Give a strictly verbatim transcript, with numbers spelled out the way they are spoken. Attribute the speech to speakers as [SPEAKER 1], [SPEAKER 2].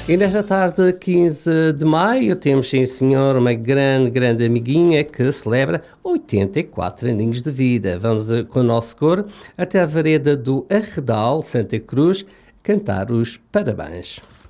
[SPEAKER 1] E nesta tarde, quinze de maio, temos, sim senhor, uma grande, grande amiguinha que celebra oitenta e quatro aninhos de vida. Vamos com o nosso coro até a vereda do Arredal, Santa Cruz, cantar os parabéns.